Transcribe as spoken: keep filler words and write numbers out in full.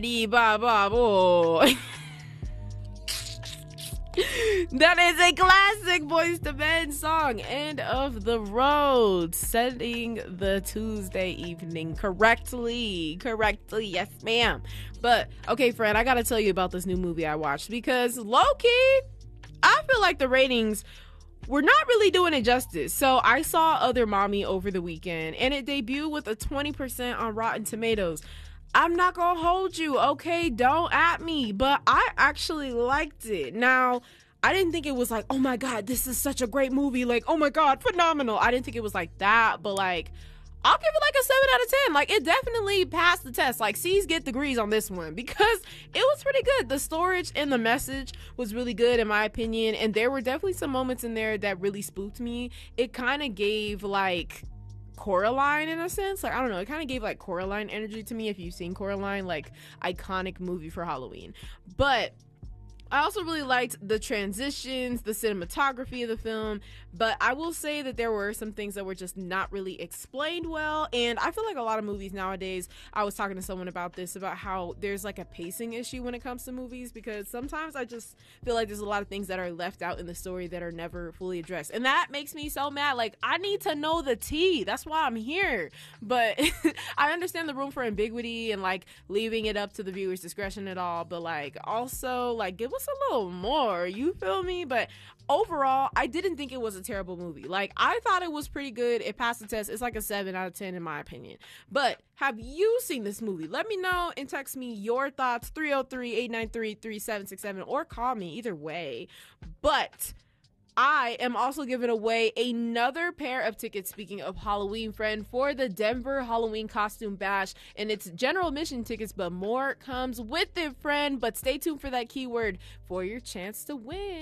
Dee ba ba bo. That is a classic Boyz two Men song. End of the road. Setting the Tuesday evening correctly. Correctly. Yes, ma'am. But, okay, friend, I gotta tell you about this new movie I watched because, low-key, I feel like the ratings were not really doing it justice. So I saw Other Mommy over the weekend, and it debuted with a twenty percent on Rotten Tomatoes. I'm not gonna hold you, okay? Don't at me. But I actually liked it. Now, I didn't think it was like, oh my God, this is such a great movie. Like, oh my God, phenomenal. I didn't think it was like that, but like, I'll give it like a seven out of ten. Like, it definitely passed the test. Like, C's get degrees on this one because it was pretty good. The storage and the message was really good in my opinion. And there were definitely some moments in there that really spooked me. It kind of gave like Coraline in a sense. Like, I don't know. It kind of gave like Coraline energy to me if you've seen Coraline, like iconic movie for Halloween. But I also really liked the transitions, the cinematography of the film, but I will say that there were some things that were just not really explained well, and I feel like a lot of movies nowadays, I was talking to someone about this, about how there's like a pacing issue when it comes to movies, because sometimes I just feel like there's a lot of things that are left out in the story that are never fully addressed, and that makes me so mad. Like, I need to know the tea. That's why I'm here. But I understand the room for ambiguity and like leaving it up to the viewer's discretion at all, but like also like give us a little more, you feel me? But overall, I didn't think it was a terrible movie. Like, I thought it was pretty good. It passed the test. It's like a seven out of ten in my opinion. But have you seen this movie? Let me know and text me your thoughts, three oh three, eight nine three, three seven six seven, or call me, either way. But I am also giving away another pair of tickets, speaking of Halloween, friend, for the Denver Halloween Costume Bash. And it's general admission tickets, but more comes with it, friend. But stay tuned for that keyword for your chance to win.